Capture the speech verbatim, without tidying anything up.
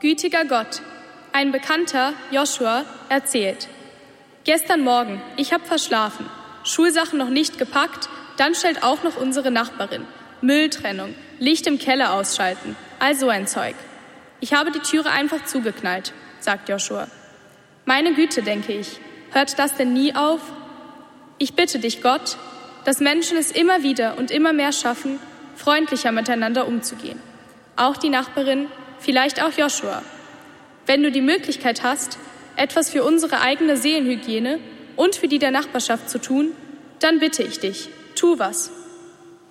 Gütiger Gott, ein Bekannter, Joshua, erzählt: Gestern Morgen, ich habe verschlafen, Schulsachen noch nicht gepackt, dann stellt auch noch unsere Nachbarin. Mülltrennung, Licht im Keller ausschalten, all so ein Zeug. Ich habe die Türe einfach zugeknallt, sagt Joshua. Meine Güte, denke ich, hört das denn nie auf? Ich bitte dich, Gott, dass Menschen es immer wieder und immer mehr schaffen, freundlicher miteinander umzugehen. Auch die Nachbarin, vielleicht auch Joshua. Wenn du die Möglichkeit hast, etwas für unsere eigene Seelenhygiene und für die der Nachbarschaft zu tun, dann bitte ich dich, tu was.